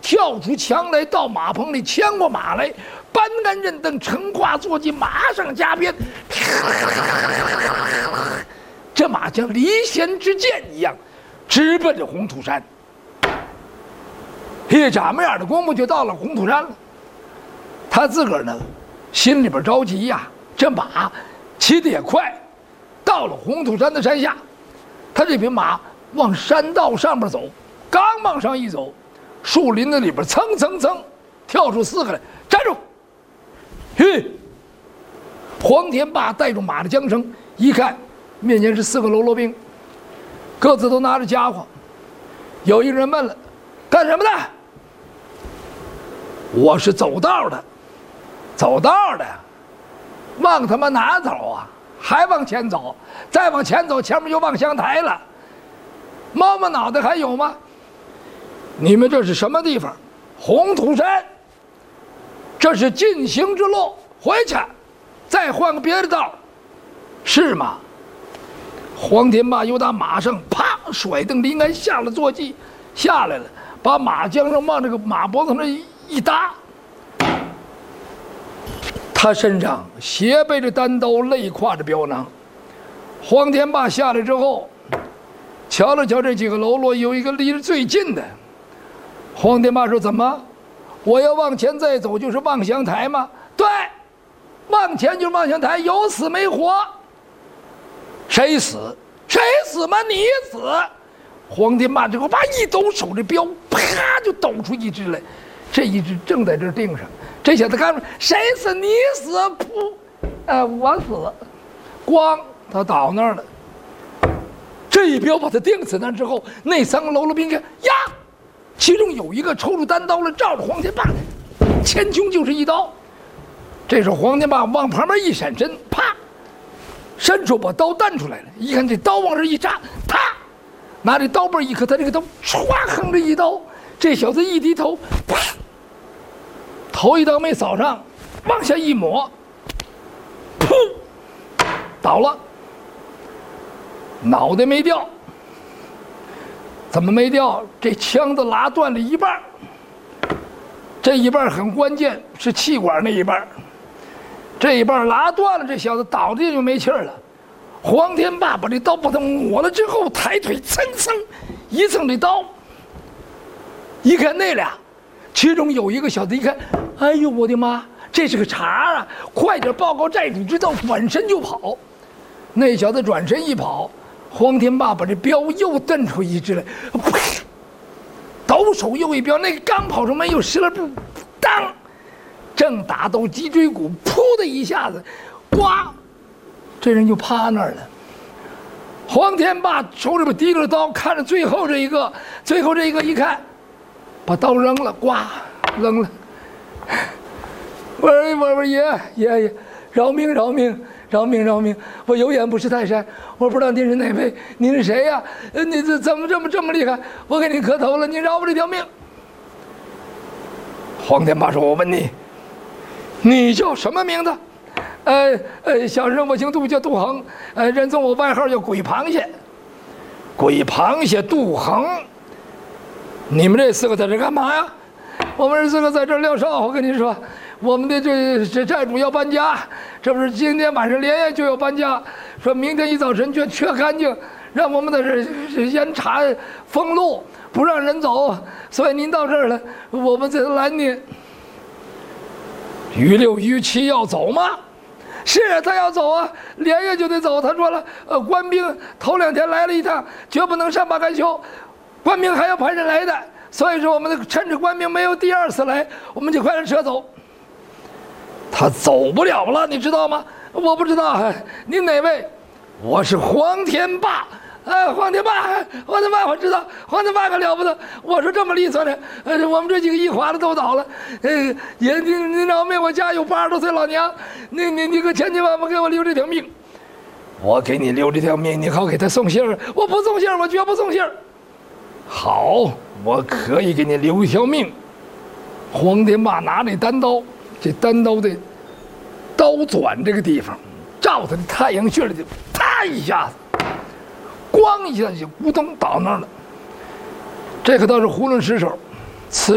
跳出墙来，到马棚里牵过马来，搬鞍认镫，乘胯坐骑，马上加鞭。这马像离弦之箭一样，直奔着红土山。一眨巴眼的功夫就到了红土山了。他自个儿呢，心里边着急呀，这马骑得也快。到了红土山的山下，他这匹马往山道上面走，刚往上一走，树林子里边蹭蹭蹭跳出4个来，站住！嘿，黄天霸带着马的缰绳，一看面前是4个喽啰兵，各自都拿着家伙。有一个人问了：“干什么的？”“我是走道的。”“走道的，往他妈哪走啊？还往前走，再往前走，前面就望乡台了。猫毛脑袋还有吗？你们这是什么地方？红土山。这是进行之路，回去，再换个别的道，是吗？”黄天霸又打马上啪甩蹬离鞍，下了坐骑，下来了，把马缰绳往这个马脖子上一搭。他身上斜背着单刀，肋挎着镖囊。黄天霸下来之后，瞧了瞧这几个喽啰，有一个离得最近的。黄天霸说：“怎么？我要往前再走就是望乡台吗？”“对，往前就是望乡台，有死没活。”“谁死？谁死吗？你死！”黄天霸这个把一抖手，这镖啪就抖出一只来，这一只正在这钉上。这小子看着谁死？你死！噗，我死！咣，他倒那儿了。这一镖把他钉死那之后，那3个喽啰兵看呀，其中有一个抽出单刀来，照着黄天霸前胸就是一刀。这时候黄天霸往旁边一闪身，啪，伸手把刀弹出来了。一看这刀往这一扎，啪，拿这刀背一磕，他这个刀唰横着一刀。这小子一低头，啪，头一刀没扫上，往下一抹，噗，倒了。脑袋没掉。怎么没掉？这枪子拉断了一半，这一半很关键，是气管那一半。这一半拉断了，这小子倒地就没气儿了。黄天霸把这刀把他抹了之后，抬腿蹭蹭一蹭这刀，一看那俩，其中有一个小子一看，哎呦我的妈，这是个茬啊！快点报告寨主知道，转身就跑。那小子转身一跑，黄天霸把这镖又蹬出一只来，抖手又一镖，那个刚跑出没有10来步，当，正打到脊椎骨，噗的一下子，呱，这人就趴那儿了。黄天霸手里边提着刀，看着最后这一个一看，把刀扔了，呱，扔了。我说爷，饶命！我有眼不识泰山，我不知道您是哪位，您是谁呀？你怎么这么厉害？我给您磕头了，您饶我这条命。黄天霸说：“我问你，你叫什么名字？”小人我姓杜，叫杜恒，人送我外号叫鬼螃蟹。鬼螃蟹杜恒，你们这4个在这干嘛呀？我们这4个在这撂哨。我跟您说，我们的这寨主要搬家，这不是今天晚上连夜就要搬家，说明天一早晨就缺干净，让我们在这严查封路，不让人走，所以您到这儿了，我们才拦您。于6、于7要走吗？是他要走啊，连夜就得走。他说了，官兵头2天来了一趟，绝不能善罢甘休，官兵还要派人来的，所以说我们趁着官兵没有第2次来，我们就快点撤走。他走不了了，你知道吗？我不知道，您哪位？我是黄天霸。黄天霸，我知道，黄天霸可了不得。我说这么利索的，我们这几个一划的都倒了。爷，您饶命，我家有80多岁老娘，你可千万不给我留这条命。我给你留这条命，你好给他送信儿。我不送信儿，我绝不送信儿。好，我可以给你留一条命。黄天霸拿那单刀，这单刀的刀转这个地方，照他的太阳穴里就啪一下子。咣一下就咕咚倒那儿了，这可倒是囫囵失手。